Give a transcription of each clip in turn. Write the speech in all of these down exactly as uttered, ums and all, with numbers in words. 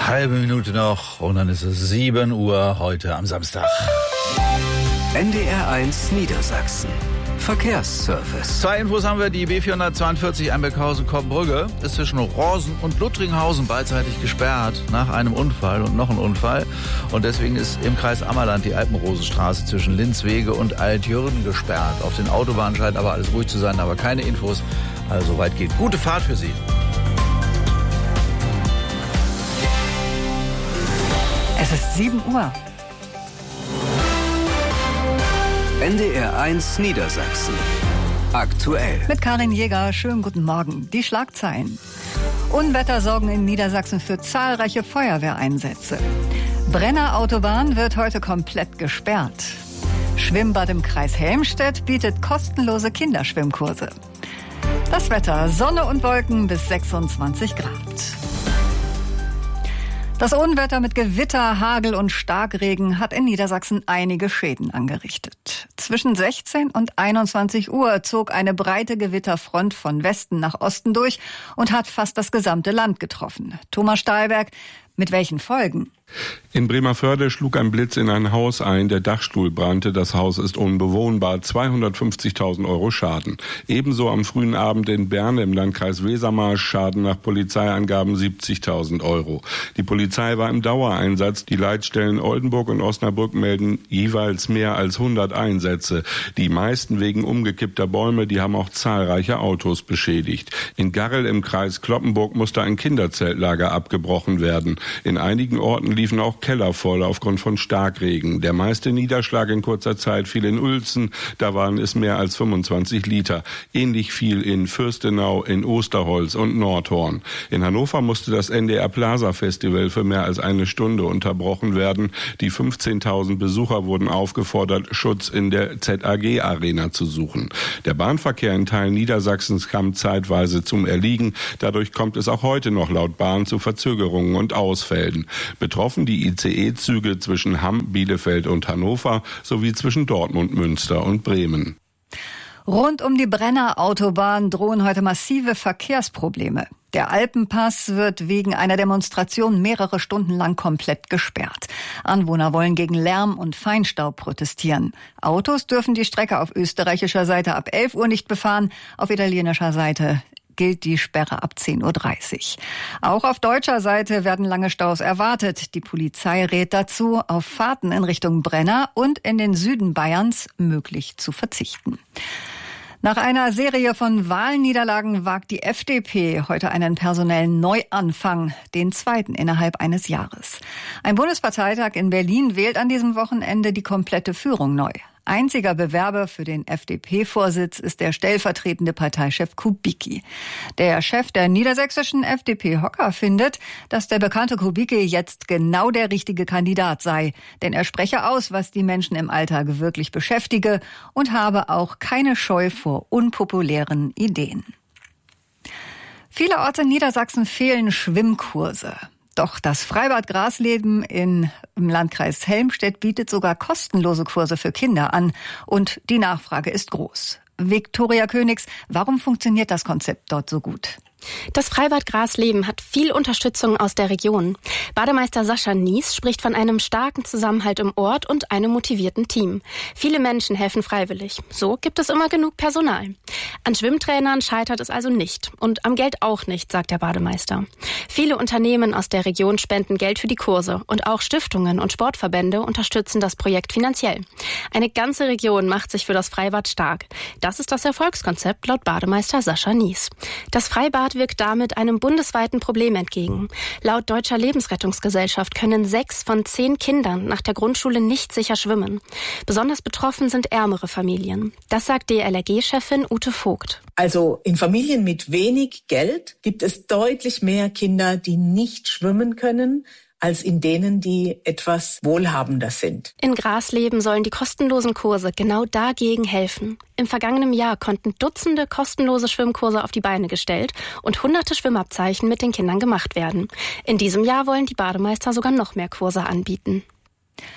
Halbe Minute noch und dann ist es sieben Uhr heute am Samstag. N D R eins Niedersachsen. Verkehrsservice. Zwei Infos haben wir. Die B vierhundertzweiundvierzig Einbeckhausen-Koppbrügge ist zwischen Rosen und Luttringhausen beidseitig gesperrt nach einem Unfall und noch ein Unfall. Und deswegen ist im Kreis Ammerland die Alpenrosenstraße zwischen Linzwege und Altjürgen gesperrt. Auf den Autobahnen scheint aber alles ruhig zu sein, aber keine Infos. Also weit geht. Gute Fahrt für Sie. Es ist sieben Uhr. N D R eins Niedersachsen. Aktuell. Mit Karin Jäger, schönen guten Morgen. Die Schlagzeilen. Unwetter sorgen in Niedersachsen für zahlreiche Feuerwehreinsätze. Brenner Autobahn wird heute komplett gesperrt. Schwimmbad im Kreis Helmstedt bietet kostenlose Kinderschwimmkurse. Das Wetter, Sonne und Wolken bis sechsundzwanzig Grad. Das Unwetter mit Gewitter, Hagel und Starkregen hat in Niedersachsen einige Schäden angerichtet. Zwischen sechzehn und einundzwanzig Uhr zog eine breite Gewitterfront von Westen nach Osten durch und hat fast das gesamte Land getroffen. Thomas Stahlberg, mit welchen Folgen? In Bremervörde schlug ein Blitz in ein Haus ein, der Dachstuhl brannte, das Haus ist unbewohnbar, zweihundertfünfzigtausend Euro Schaden. Ebenso am frühen Abend in Bern im Landkreis Wesermarsch, Schaden nach Polizeiangaben siebzigtausend Euro. Die Polizei war im Dauereinsatz, die Leitstellen Oldenburg und Osnabrück melden jeweils mehr als hundert Einsätze. Die meisten wegen umgekippter Bäume, die haben auch zahlreiche Autos beschädigt. In Garrel im Kreis Cloppenburg musste ein Kinderzeltlager abgebrochen werden. In einigen Orten liefen auch Keller voll aufgrund von Starkregen. Der meiste Niederschlag in kurzer Zeit fiel in Uelzen, da waren es mehr als fünfundzwanzig Liter. Ähnlich viel in Fürstenau, in Osterholz und Nordhorn. In Hannover musste das N D R Plaza Festival für mehr als eine Stunde unterbrochen werden. Die fünfzehntausend Besucher wurden aufgefordert, Schutz in der Z A G Arena zu suchen. Der Bahnverkehr in Teilen Niedersachsens kam zeitweise zum Erliegen. Dadurch kommt es auch heute noch laut Bahn zu Verzögerungen und Ausfällen. Betroffen die I C E-Züge zwischen Hamm, Bielefeld und Hannover sowie zwischen Dortmund, Münster und Bremen. Rund um die Brenner Autobahn drohen heute massive Verkehrsprobleme. Der Alpenpass wird wegen einer Demonstration mehrere Stunden lang komplett gesperrt. Anwohner wollen gegen Lärm und Feinstaub protestieren. Autos dürfen die Strecke auf österreichischer Seite ab elf Uhr nicht befahren, auf italienischer Seite gilt die Sperre ab zehn Uhr dreißig. Auch auf deutscher Seite werden lange Staus erwartet. Die Polizei rät dazu, auf Fahrten in Richtung Brenner und in den Süden Bayerns möglich zu verzichten. Nach einer Serie von Wahlniederlagen wagt die F D P heute einen personellen Neuanfang, den zweiten innerhalb eines Jahres. Ein Bundesparteitag in Berlin wählt an diesem Wochenende die komplette Führung neu. Einziger Bewerber für den F D P-Vorsitz ist der stellvertretende Parteichef Kubicki. Der Chef der niedersächsischen F D P-Hocker findet, dass der bekannte Kubicki jetzt genau der richtige Kandidat sei. Denn er spreche aus, was die Menschen im Alltag wirklich beschäftige und habe auch keine Scheu vor unpopulären Ideen. Vielerorts in Niedersachsen fehlen Schwimmkurse. Doch das Freibad Grasleben in, im Landkreis Helmstedt bietet sogar kostenlose Kurse für Kinder an. Und die Nachfrage ist groß. Viktoria Königs, warum funktioniert das Konzept dort so gut? Das Freibad Grasleben hat viel Unterstützung aus der Region. Bademeister Sascha Nies spricht von einem starken Zusammenhalt im Ort und einem motivierten Team. Viele Menschen helfen freiwillig. So gibt es immer genug Personal. An Schwimmtrainern scheitert es also nicht. Und am Geld auch nicht, sagt der Bademeister. Viele Unternehmen aus der Region spenden Geld für die Kurse. Und auch Stiftungen und Sportverbände unterstützen das Projekt finanziell. Eine ganze Region macht sich für das Freibad stark. Das ist das Erfolgskonzept laut Bademeister Sascha Nies. Das Freibad wirkt damit einem bundesweiten Problem entgegen. Laut Deutscher Lebensrettungsgesellschaft können sechs von zehn Kindern nach der Grundschule nicht sicher schwimmen. Besonders betroffen sind ärmere Familien. Das sagt D L R G-Chefin Ute Vogt. Also in Familien mit wenig Geld gibt es deutlich mehr Kinder, die nicht schwimmen können, als in denen, die etwas wohlhabender sind. In Grasleben sollen die kostenlosen Kurse genau dagegen helfen. Im vergangenen Jahr konnten Dutzende kostenlose Schwimmkurse auf die Beine gestellt und hunderte Schwimmabzeichen mit den Kindern gemacht werden. In diesem Jahr wollen die Bademeister sogar noch mehr Kurse anbieten.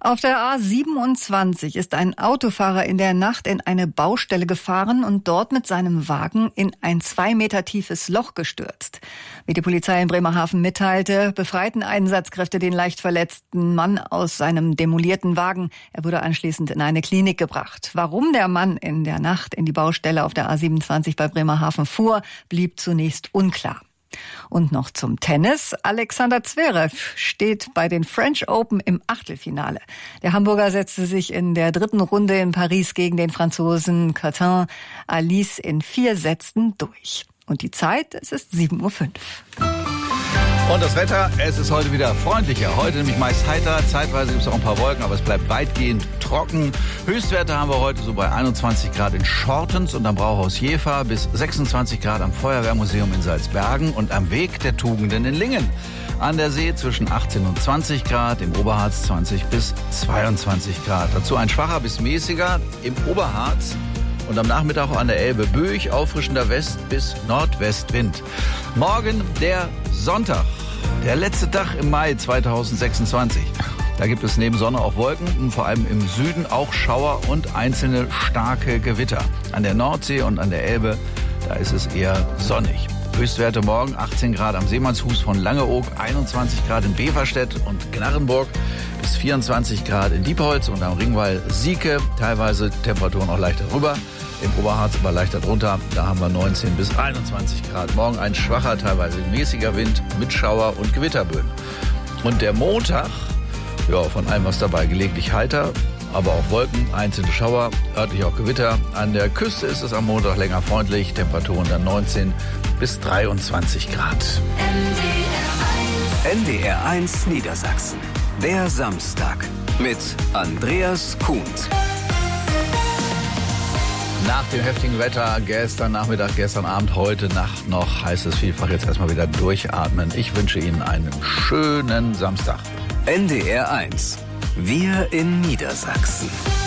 Auf der A siebenundzwanzig ist ein Autofahrer in der Nacht in eine Baustelle gefahren und dort mit seinem Wagen in ein zwei Meter tiefes Loch gestürzt. Wie die Polizei in Bremerhaven mitteilte, befreiten Einsatzkräfte den leicht verletzten Mann aus seinem demolierten Wagen. Er wurde anschließend in eine Klinik gebracht. Warum der Mann in der Nacht in die Baustelle auf der A siebenundzwanzig bei Bremerhaven fuhr, blieb zunächst unklar. Und noch zum Tennis. Alexander Zverev steht bei den French Open im Achtelfinale. Der Hamburger setzte sich in der dritten Runde in Paris gegen den Franzosen Quentin Alice in vier Sätzen durch. Und die Zeit, es ist sieben Uhr fünf. Und das Wetter, es ist heute wieder freundlicher. Heute nämlich meist heiter, zeitweise gibt es auch ein paar Wolken, aber es bleibt weitgehend trocken. Höchstwerte haben wir heute so bei einundzwanzig Grad in Schortens und am Brauhaus Jever bis sechsundzwanzig Grad am Feuerwehrmuseum in Salzbergen und am Weg der Tugenden in Lingen. An der See zwischen achtzehn und zwanzig Grad, im Oberharz zwanzig bis zweiundzwanzig Grad. Dazu ein schwacher bis mäßiger im Oberharz. Und am Nachmittag auch an der Elbe böig, auffrischender West- bis Nordwestwind. Morgen der Sonntag, der letzte Tag im Mai zweitausendsechsundzwanzig. Da gibt es neben Sonne auch Wolken und vor allem im Süden auch Schauer und einzelne starke Gewitter. An der Nordsee und an der Elbe, da ist es eher sonnig. Höchstwerte morgen achtzehn Grad am Seemannshus von Langeoog, einundzwanzig Grad in Beverstedt und Gnarrenburg, bis vierundzwanzig Grad in Diepholz und am Ringwall Sieke, teilweise Temperaturen auch leichter rüber, im Oberharz aber leichter drunter, da haben wir neunzehn bis einundzwanzig Grad. Morgen ein schwacher, teilweise mäßiger Wind mit Schauer und Gewitterböen. Und der Montag, ja, von allem was dabei, gelegentlich heiter, aber auch Wolken, einzelne Schauer, örtlich auch Gewitter. An der Küste ist es am Montag länger freundlich, Temperaturen dann neunzehn bis dreiundzwanzig Grad. N D R eins Niedersachsen. Der Samstag mit Andreas Kuhns. Nach dem heftigen Wetter gestern Nachmittag, gestern Abend, heute Nacht noch, heißt es vielfach jetzt erstmal wieder durchatmen. Ich wünsche Ihnen einen schönen Samstag. N D R eins. Wir in Niedersachsen.